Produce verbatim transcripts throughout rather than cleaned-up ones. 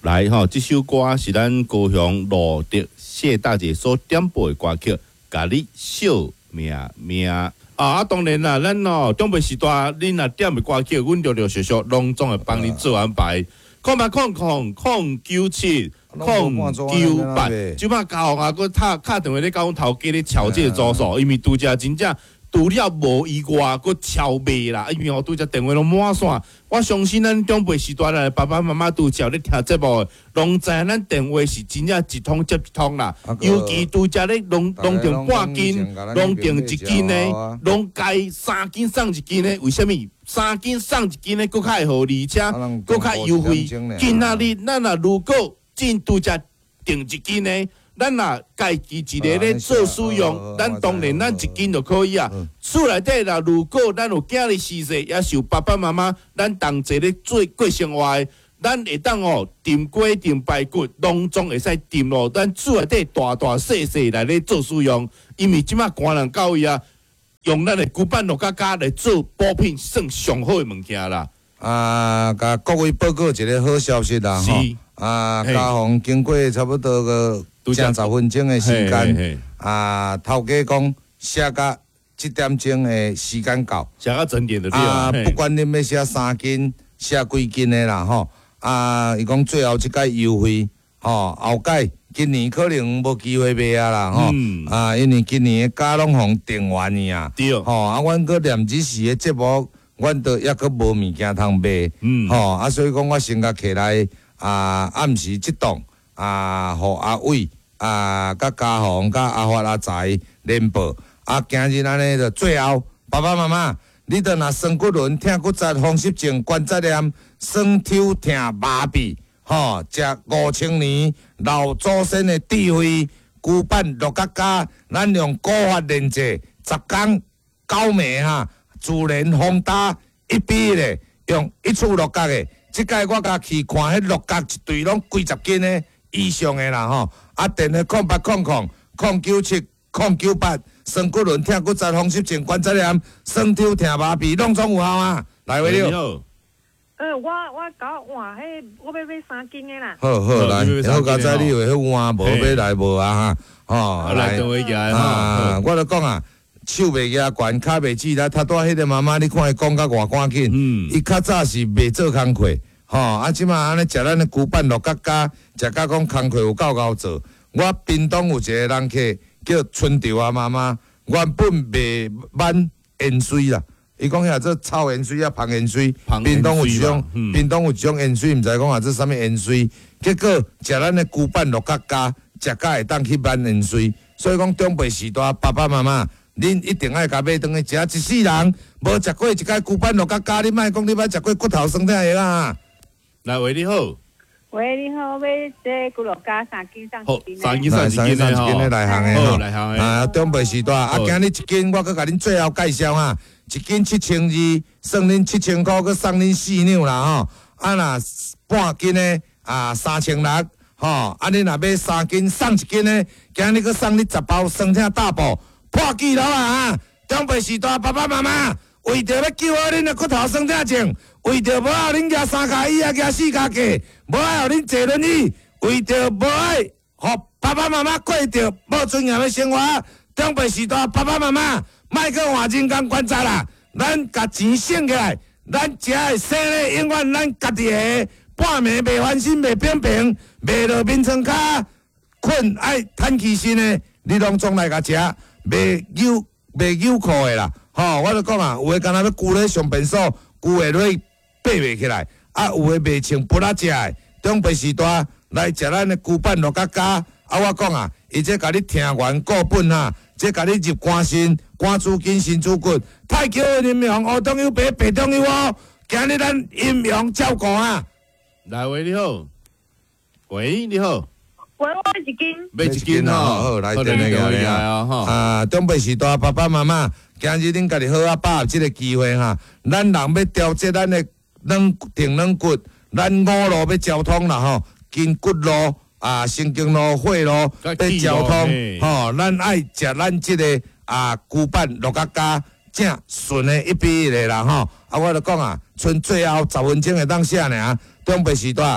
来吼，这首歌是咱高雄罗德谢大姐所点播的歌曲，甲你惜命命啊！啊，当然啦，咱哦中北时代，恁若点的歌曲，阮陆陆续续隆重的帮你做安排。空八空空空九七空九八，即摆交啊，佮打打电话咧，甲阮头家咧敲这个组数，因为拄则真正。除了无意外，佮超卖啦！因为我拄则电话拢满线，我相信咱长辈时代的爸爸妈妈拄则咧听节目，拢知咱电话是真正一通接一通啦。尤其拄则咧拢拢定半斤，拢定一斤呢，拢该三斤送一斤呢？为什么？三斤送一斤呢？佮较会好，而且佮较优惠。今仔日咱若如果真拄则定一斤呢？咱若家己一个咧做使用，咱当然咱一斤就可以啊。厝内底啦，如果咱有囝哩逝世，也是有爸爸妈妈，咱同齐咧做过生活的，咱会当哦炖鸡、炖排骨，拢总会使炖咯。咱厝内底大大细细来咧做使用，因为即马官人教育啊，用咱的古板肉夹夹来做补品，算上好的物件啦。 啊，甲各位报告一个好消息啦！吼，啊，嘉宏经过差不多个。正十分钟的时间，啊，头家讲写到七点钟的时间到， 写到整点的对啊，不管恁要写三斤、写几斤的啦，吼，啊，伊讲最后一届优惠，吼，后届今年可能无机会买啊啦，吼，嗯、啊，因为今年的假拢互订完去啊， 对， 吼，啊，阮搁念一时的节目，阮都抑搁无物件通买，嗯，吼，啊，所以讲我先甲起来，啊，暗时即档。啊，互阿伟啊，甲嘉宏、甲阿发、阿财联播啊，今日安尼就最后，爸爸妈妈，你着若酸骨轮、疼骨折、风湿症、关节炎、酸抽疼、麻痹，吼，食五千年老祖先的智慧，旧版六角加，咱用古法炼制，十工九暝哈，自然风打一比咧，用一处六角的。即届我甲去看迄六角一对拢几十斤的。以上的啦吼，啊电话空八空空空九七空九八，酸骨轮、疼骨折、风湿症、关节炎、酸抽疼麻痹，拢总有效啊！来，喂你好。 呃，我我搞换迄，我要买三斤的啦。 好好来，好佳哉，你话迄换无买来无啊哈？吼， 来电话起来啊！我著讲啊，手袂举悬，骹袂起来，他带迄个妈妈，你看伊讲甲偌赶紧。嗯。伊较早是袂做工课。吼、哦，啊，即马安尼食咱的旧版六角加，食甲讲工课有够够做。我屏东有一个人客叫春潮啊妈妈，原本卖挽盐水啦，伊讲遐做炒盐水啊，芳盐水。屏东有一种，嗯、屏东有一种盐水，毋知讲啊做啥物盐水。结果食咱的旧版六角加，食甲会当去挽盐水。所以讲长辈时代，爸爸妈妈，恁一定爱甲买顿去食。一世人无食过一届旧版六角加，你莫讲你捌食过骨头酸疼的啦。 来，喂，你好。 喂，你好，买这骨肉加三斤上一斤三斤上一斤的吼，内行的吼， 内行的。 啊，长辈时代，啊，今日一斤，我搁甲恁最后介绍哈，一斤七千二，算恁七千块，搁送恁四两啦吼。啊，若半斤的啊，三千六，吼，啊，恁若买三斤送一斤的，今日搁送你十包酸疼大补，破纪录啊！长辈时代，爸爸妈妈。为着要救好恁的骨头酸疼症，为着无爱恁举三脚椅啊，举四脚架，无爱互恁坐轮椅，为着无爱互爸爸妈妈过着无尊严的生活，长辈时代爸爸妈妈莫去换人工观察啦，咱甲钱省起来，咱食的生的永远咱家己的，半暝袂翻身袂扁平，袂落眠床骹困爱叹气身的，你拢总来甲食，袂扭袂扭裤的啦。吼、哦，我就讲啊，有诶敢若要跍咧上便所，跍下落爬袂起来，啊，有诶袂穿不拉食诶，长辈时代来食咱诶旧版六角加，啊，我讲啊，伊这甲你听完固本哈，这甲你入肝肾、肝主筋、肾主骨，太桥的阴阳，黑中有白，白中有黑，今日咱阴阳照顾啊。 来，喂，你好，喂，你好。 喂，我买一斤。 买一斤吼， 好，来电话来啊！啊，长辈时代，爸爸妈妈。今日恁家己好啊，把握即个机会哈，咱人要调节咱的软定软骨，咱五路要交通啦吼，筋骨路啊、神经路、血路要交通吼，咱爱食咱即个啊旧版六角加正顺的一比一的啦吼，啊我著讲啊，剩最后十分钟会当写尔，长辈时代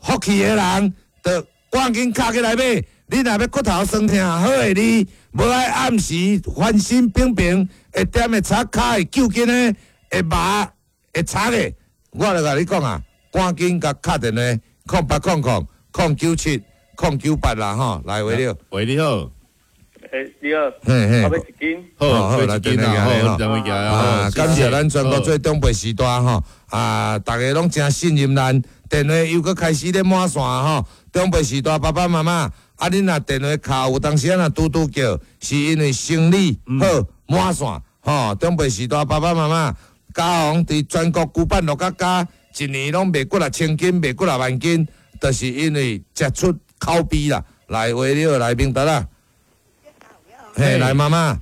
福气的人，就赶紧敲起来买。你若要骨头酸痛好的你，无爱暗时翻身冰冰，会点的擦骹会救筋的，会麻会擦的，我就甲你讲啊，赶紧甲敲电话，空八空空空九七空九八啦吼，来为了。 喂，你好。 诶，你好， 嘿嘿我要一斤。 好，好， 来电话好，电话行啊，感谢咱全国最东北时段吼，啊，大家拢真信任咱，电话又搁开始咧满线吼，东北时段爸爸妈妈，啊，恁若电话卡有当时啊若拄拄叫，是因为生理好满线吼，东北时段爸爸妈妈，嘉宏伫全国举办六甲家，一年拢卖几若千斤，卖几若万斤，就是因为食出口碑啦，来为了来明达啦。嘿，来妈妈。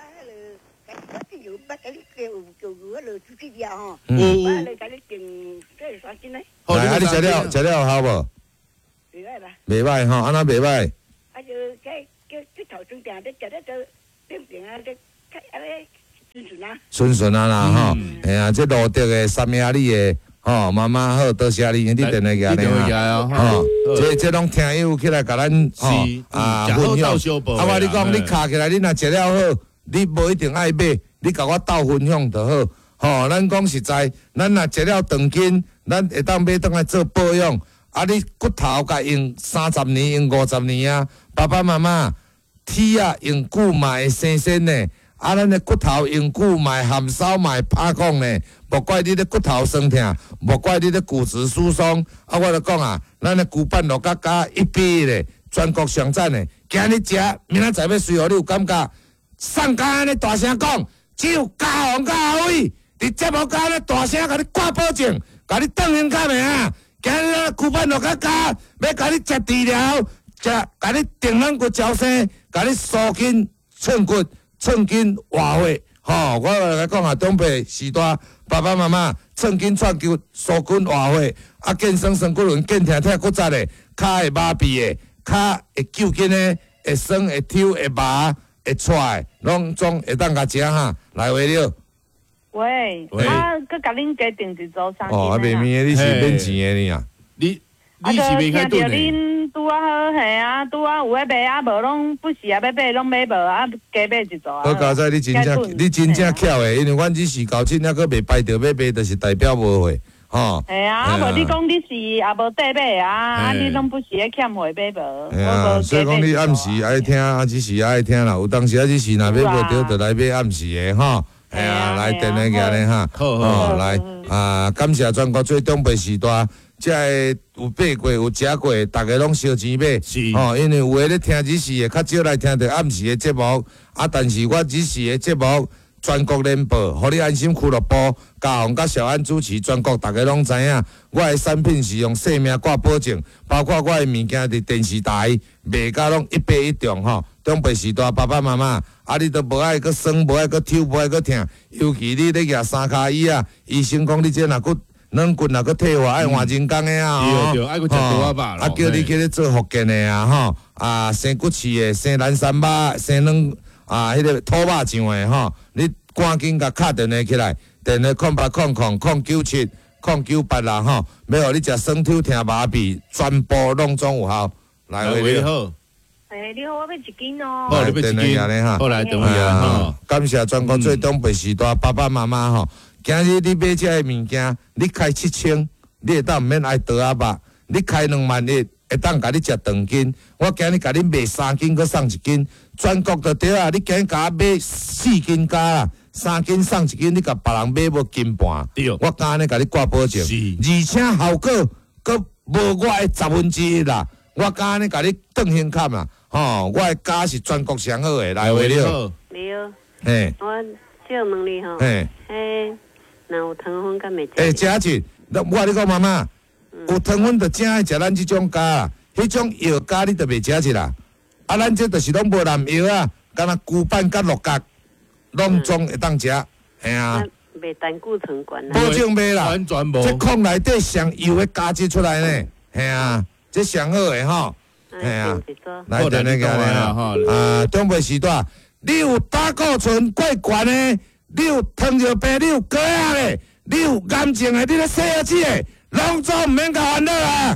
嗯， 我来甲你订这三斤嘞。 来，啊，你食了食了好无？ 袂歹吧？ 袂歹吼，安那袂歹。 啊就这这这头中定，你食得这冰冰啊，这开啊咧顺顺啊。 顺顺啊啦吼，哎呀，这路德的三亚里的吼，妈妈好，多谢你，你电话给你电话啊， 给吼，这这拢听友起来甲咱吼啊分享。啊，我你讲你卡起来，你若食了好，你无一定爱买，你甲我斗分享就好。吼，咱讲实在，咱若食了长筋，咱会当买倒来做保养。啊，你骨头甲用三十年、用五十年啊，爸爸妈妈，铁啊用久嘛会生鲜呢。啊，咱的骨头用久嘛会含烧嘛会拍空呢。莫怪你的骨头酸痛，莫怪你的骨质疏松。啊，我就讲啊，咱的骨板六甲加一比咧，全国上赞的。今日食，明仔载要随互你有感觉。上家安尼大声讲，只有嘉宏甲阿伟。伫节目间咧大声甲你挂保证，甲你当现干的啊！今日咱骨板落甲加，要甲你食治疗，食甲你定软骨矫正，甲你疏筋寸骨、寸筋活血。吼，我来讲啊，东北时代爸爸妈妈寸筋串骨、疏筋活血，啊健身身骨轮、健疼疼骨折的，骹会麻痹的，骹会揪筋的，会酸会抽会麻会踹，拢总会当甲食哈，来为了。 喂，啊，佮甲恁家订一组三斤哦，啊，卖面的你是免钱的你啊？ 你你是未开顿的？ 恁拄啊好，嘿啊，拄啊有咧卖啊，无拢不是啊，要买拢买无啊，加买一组啊。 好佳哉，你真正你真正巧的，因为阮只是搞钱，还佫未排着要买，就是代表无货，吼。 嘿啊，啊无你讲你是也无得买啊，啊你拢不是咧欠货买无？ 嘿啊，所以讲你暗时爱听，啊只是爱听啦，有当时啊只是若买无着，就来买暗时的吼。哎呀，来电话个咧哈，哦来啊，感谢全国最东北时段，即个有买过有食过，大家拢烧钱买，哦，因为有诶咧听只是的，较少来听着暗时的节目，啊，但是我只是的节目全国联播，互你安心俱乐部，嘉宏甲小安主持，全国大家拢知影，我的产品是用性命挂保证，包括我的物件伫电视台卖甲拢一百一中吼。东北时代爸爸妈妈，啊，你都无爱搁酸，无爱搁抽，无爱搁疼，尤其你咧举三骹椅啊，医生讲你这若搁软骨若搁退化，爱换人工的啊， 对对，爱搁食多啊吧， 啊，叫你去咧做福建的啊，吼，啊，生骨刺的，生南山肉，生软啊，迄个土肉酱的吼，你赶紧甲敲电话起来，电话空八空空空九七空九八啦吼，要互你食酸痛疼麻痹，全部拢总有效，来为你好。 诶，你好，我要一斤哦。 好，你要一斤，好来等我呀吼。 感谢全国最东北时代爸爸妈妈吼，今日你买这个物件，你开七千，你会当毋免挨刀啊肉；你开两万一，会当甲你食长斤。我今日甲你卖三斤，佮送一斤，全国就对啊！你今日甲我买四斤加啦，三斤送一斤，你甲别人买要斤半。 对， 我今日甲你挂保证，而且效果佮无我的十分之一啦。我今日甲你转现卡啦。吼，我的家是全国上好诶，来为了。 你好， 嘿， 我小问你吼， 嘿， 嘿，若有糖分敢袂食？ 诶，食一，我甲你讲妈妈，有糖分就正爱食咱即种家啦，迄种药家你就袂食一啦。啊，咱这就是拢无蓝药啊，敢若猪板甲鹿角，拢总会当食，嘿啊。 袂胆固醇高啦。 保证袂啦， 完全无。 这空内底上油的加质出来呢，嘿啊，这上好诶吼。嘿啊，来电那个啊，啊，东北时代，你有胆固醇过悬的，你有糖尿病，你有高压的，你有癌症的，你咧洗耳子的，拢总毋免甲烦恼啦，拢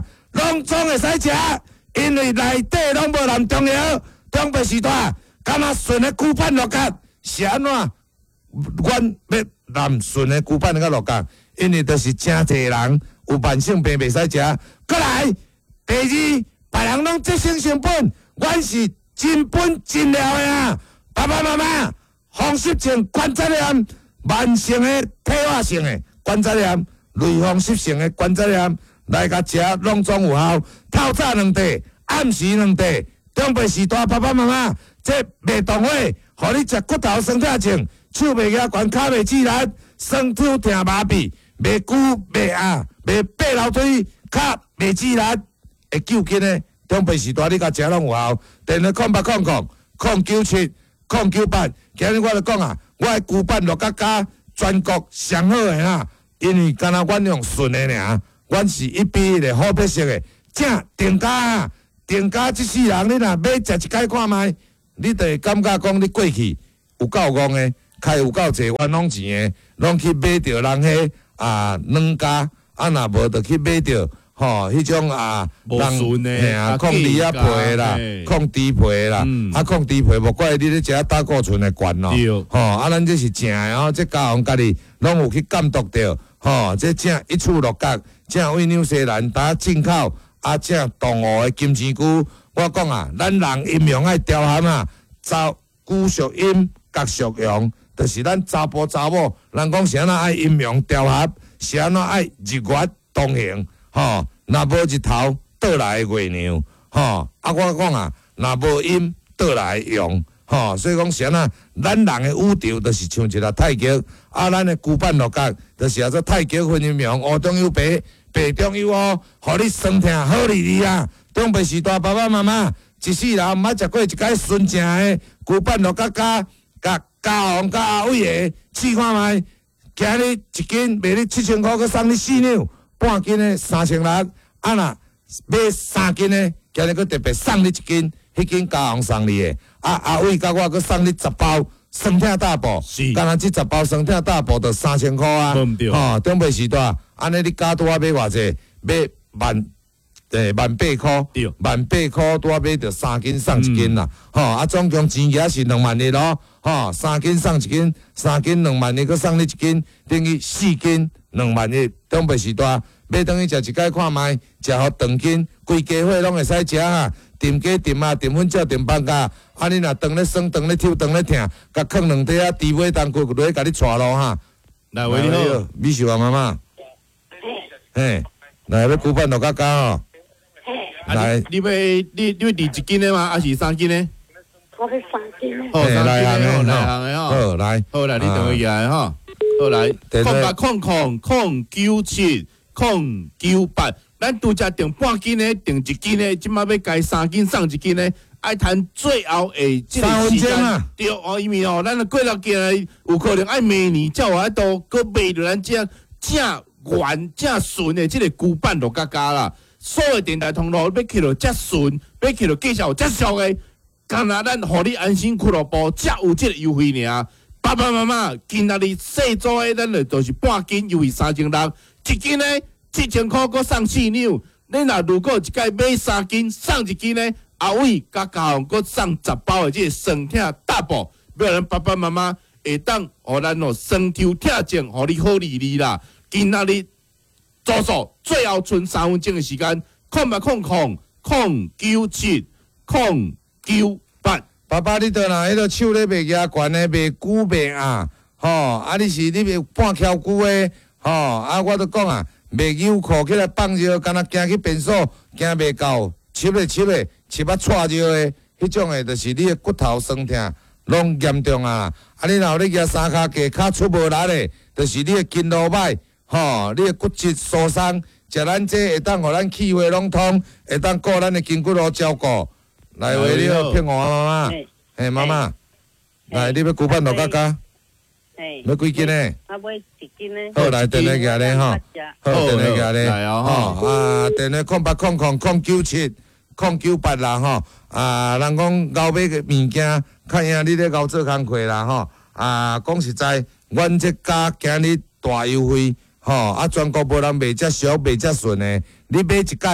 拢总会使食，因为内底拢无含中药。中北时代，敢若顺的久办落角是安怎？阮要南顺的久办落角落角，因为就是真侪人有慢性病袂使食。过来，第二，别人拢节省成本，阮是真本真料的啊！爸爸妈妈，风湿症、关节炎、慢性的退化性的关节炎、类风湿性的关节炎，来甲食拢总有效。透早两袋，暗时两袋。中北时代，爸爸妈妈，这袂动会，互你食骨头酸痛症，手袂举悬，骹袂自力，酸痛疼麻痹，袂久袂压，袂爬楼梯，骹袂自力，会救紧的。中北时代，你甲食拢有效。电话空八空空空九七空九八，今日我就讲啊，我的旧版乐家家全国上好的啊，因为敢若阮用顺的尔，阮是一比一的好白色的，正定价啊。定价即世人，你若买食一摆看卖，你就会感觉讲你过去有够戆的，开有够侪冤枉钱的，拢去买着人迄啊软价，啊若无就去买着吼迄种啊人嘿啊抗低啊皮啦，抗低皮啦，啊抗低皮无怪你咧食胆固醇的悬咯，吼啊咱这是正的哦，这家行家己拢有去监督着，吼这正一处落角，正为纽西兰打进口。啊，正动物的金针菇，我讲啊，咱人阴阳爱调和啊，查姑属阴，甲属阳，就是咱查甫查某，人讲是安怎爱阴阳调和，是安怎爱日月同行，吼，若无日头倒来月亮，吼，啊，我讲啊，若无阴倒来阳，吼，所以讲是安怎，咱人的宇宙就是像一个太极，啊，咱的旧版落角就是啊做太极分阴阳，乌中有白。白中有哦，互你酸痛好利利啊！中北时代爸爸妈妈一世人毋捌食过一摆纯正的旧版落甲加甲加红甲阿伟的试看卖，今日一斤卖你七千块，佮送你四两，半斤的三千六，啊若买三斤的，今日佮特别送你一斤，迄斤加红送你的，啊阿伟甲我佮送你十包。酸痛大补，干若即十包酸痛大补就三千块啊！吼，中北时代，安尼你加拄啊买偌济？买万诶万八块，万八块拄啊买着三斤送一斤啦！吼、嗯，啊总共钱也是两万一咯！吼，三斤送一斤，三斤两万一，佮送你一斤，等于四斤两万一。中北时代，要等于食一摆看卖，食互长斤，规家伙拢会使食啊！炖鸡炖啊，炖粉饺炖饭甲，啊你若肠咧酸、肠咧抽、肠咧疼，甲放两块啊猪尾当骨落去，甲你带咯哈。 来，喂你好， 米秀啊妈妈。嘿，来要古板落甲加哦。来， 你要你你要二一斤的吗？还是三斤的？ 我要三斤的。 好，三斤的， 来来行的吼。 好来， 好来，你等我下来哈。好来，空八空空空九七空九八。咱拄则订半斤的，订一斤的，即马要改三斤送一斤的，爱谈最后诶即个时间。对哦，因为哦，咱的过六件有可能爱明年才有法度，搁卖着咱正正原正顺的即个旧版落甲加啦。所有电台通路要去到遮顺，要去到介绍遮俗的，干那咱互你安心俱乐部才有即个优惠尔。爸爸妈妈，今仔日细组的咱就就是半斤优惠三千六，一斤呢？七千块，佮送四两。你若如果一届买三斤，送一斤呢？阿伟甲家红佮送十包的这个酸痛大补，要咱爸爸妈妈会当，互咱哦酸痛痛症，互你好利利啦。今仔日左手最后剩三分钟的时间，空八空空空九七空九八。 爸爸，你倒来迄个手咧袂举悬的，袂久袂啊，吼、哦，啊你是你袂半翘久的，吼、哦，啊我都讲啊。袂扭裤起来放尿，敢若行去便所，行袂到，切咧切咧，切啊踹尿的，迄种的，就是你的骨头酸痛，拢严重啊！啊，你若有咧举三骹架，骹出无力的，就是你的筋路歹，吼，你的骨质疏松，食咱这会当互咱气血拢通，会当顾咱的筋骨路照顾。来，为你好，骗我妈妈，嘿，妈妈，来，你要古板落甲加。要几斤呢？ 我买一斤呢。 好，来电话举咧吼，好电话举咧， 来啊吼啊电话空八空空空九七空九八啦吼，啊人讲熬买个物件，看样你咧熬做工课啦吼，啊讲实在，阮这家今日大优惠吼，啊全国无人卖遮俗卖遮顺的，你买一届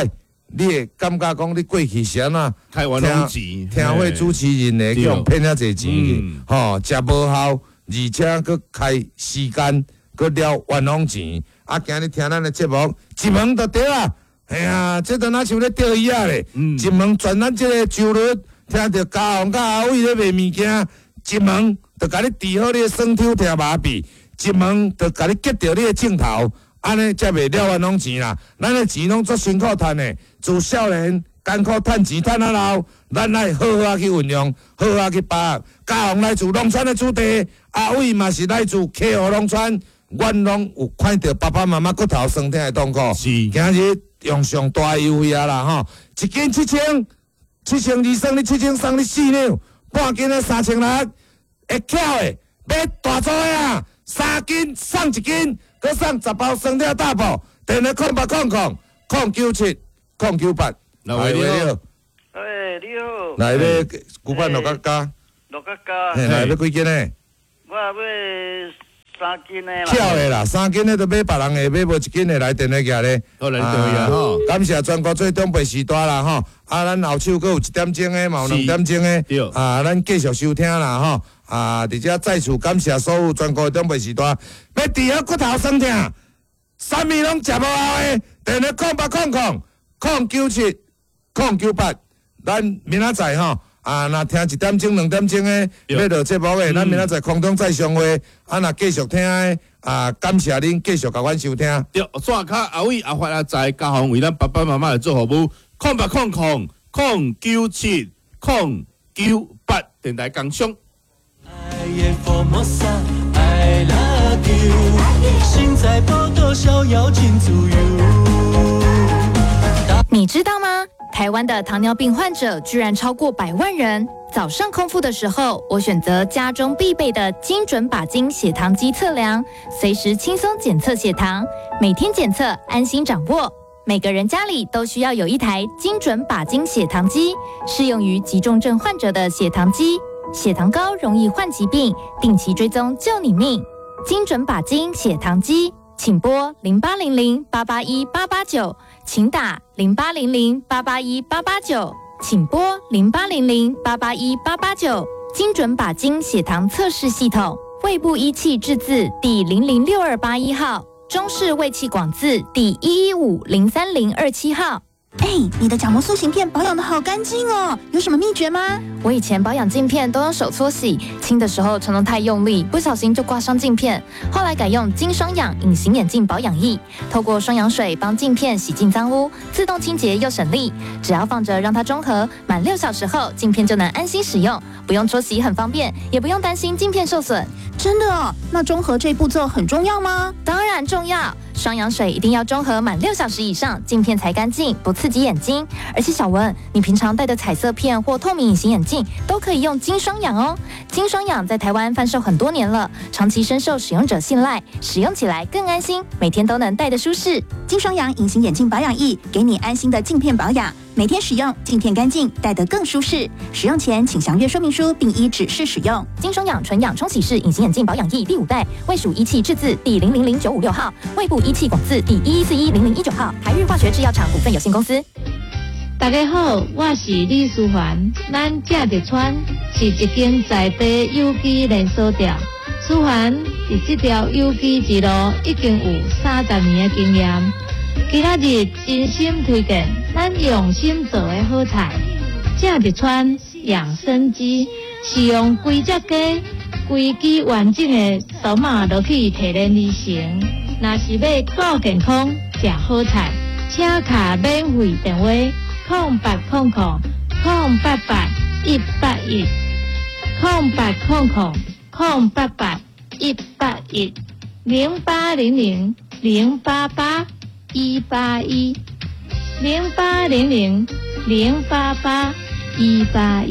你会感觉讲你过去是安怎？ 开完拢钱， 听会主持人的，叫人骗遐济钱去，吼，食无效，而且佫开时间，佫了冤枉钱。啊，今日听咱的节目，一问就对啊！哎呀，这都哪像咧钓鱼啊咧？一问全咱这个周日听到嘉宏甲阿伟咧卖物件，一问就甲你治好你的酸抽听麻痹，一问就甲你结着你的镜头，安尼才袂了冤枉钱啦。咱的钱拢足辛苦赚的，自少年艰苦赚钱赚啊老，咱来好好啊去运用，好好啊去把握。嘉宏来自农村的子弟，阿伟嘛是来自溪湖农村。阮拢有看到爸爸妈妈骨头酸痛的痛苦， 是今日用上大的优惠啊啦吼，一斤七千，七千二送你七千，送你四两，半斤的三千六，会巧的买大组的啊，三斤送一斤，佮送十包酸痛大补，电话空八空空空九七空九八， 来位你好， 哎，你好， 来要古板六角加， 六角加， 嘿，来要几斤呢？ 我要三斤的啦， 巧的啦，三斤的都买别人的，买无一斤的来电话寄咧。 好来对啊吼， 感谢全国最中北时段啦吼，啊，咱后手佫有一点钟的，嘛有两点钟的， 对， 啊，咱继续收听啦吼，啊，而且再次感谢所有全国中北时段，要治好骨头酸痛，啥物拢食无效的，电话空八空空空九七空九八，咱明仔载吼。啊，若听一点钟、两点钟的要落节目的，咱明仔载空中再相会。啊，若继续听的，啊，感谢恁继续甲阮收听。 对，刷卡阿伟阿发阿财嘉宏为咱爸爸妈妈来做服务，空八空空空九七空九八电台工商。 你知道吗？台湾的糖尿病患者居然超过百万人。早上空腹的时候，我选择家中必备的精准把精血糖机测量，随时轻松检测血糖，每天检测，安心掌握。每个人家里都需要有一台精准把精血糖机，适用于急重症患者的血糖机。血糖高容易患疾病，定期追踪救你命。精准把精血糖机，请拨零八零零八八一八八九，请打零八零零八八一八八九，请拨零八零零八八一八八九。精准把精血糖测试系统，胃部仪器制字第零零六二八一号，中式胃气广字第一一五零三零二七号。 哎，你的角膜塑形片保养的好干净哦，有什么秘诀吗？ 我以前保养镜片都用手搓洗，清的时候常常太用力，不小心就刮伤镜片。后来改用金双氧隐形眼镜保养液，透过双氧水帮镜片洗净脏污，自动清洁又省力。只要放着让它中和，满六小时后镜片就能安心使用，不用搓洗很方便，也不用担心镜片受损。 真的哦？那中和这步骤很重要吗？ 当然重要。双氧水一定要中和满六小时以上，镜片才干净，不刺激眼睛。而且小文，你平常戴的彩色片或透明隐形眼镜都可以用金双氧哦。金双氧在台湾贩售很多年了，长期深受使用者信赖，使用起来更安心，每天都能戴得舒适。 金双氧隐形眼镜保养液，给你安心的镜片保养。每天使用，镜片干净，戴得更舒适。使用前请详阅说明书，并依指示使用。 金双氧纯氧冲洗式隐形眼镜保养液第五代，卫属仪器制字第零零零九五六号，胃部仪器广字第一一四一零零一九号，台日化学制药厂股份有限公司。 大家好，我是李淑环。咱正直川是一间在地有机连锁店，淑环伫这条有机之路已经有三十年的经验。今仔日真心推荐咱用心做的好菜，正直川养生鸡是用规只鸡、规只完整的扫码落去提炼而成。若是要顾健康、食好菜，请卡免费电话空八空空空八八一八一空八空空空八八一八一零八零零零八八一八一零八零零零八八一八一。